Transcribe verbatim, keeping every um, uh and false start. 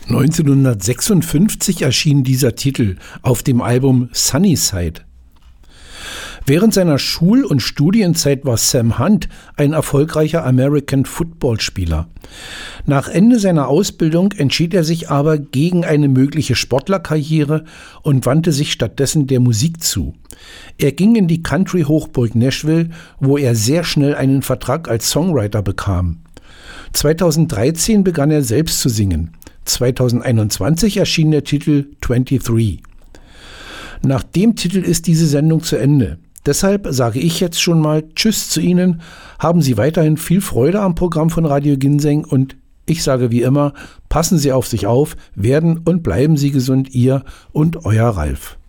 neunzehnhundertsechsundfünfzig erschien dieser Titel auf dem Album Sunnyside. Während seiner Schul- und Studienzeit war Sam Hunt ein erfolgreicher American-Football-Spieler. Nach Ende seiner Ausbildung entschied er sich aber gegen eine mögliche Sportlerkarriere und wandte sich stattdessen der Musik zu. Er ging in die Country-Hochburg Nashville, wo er sehr schnell einen Vertrag als Songwriter bekam. zweitausenddreizehn begann er selbst zu singen. zweitausendeinundzwanzig erschien der Titel twenty-three. Nach dem Titel ist diese Sendung zu Ende. Deshalb sage ich jetzt schon mal Tschüss zu Ihnen. Haben Sie weiterhin viel Freude am Programm von Radio Ginseng und ich sage wie immer, passen Sie auf sich auf, werden und bleiben Sie gesund, Ihr und Euer Ralf.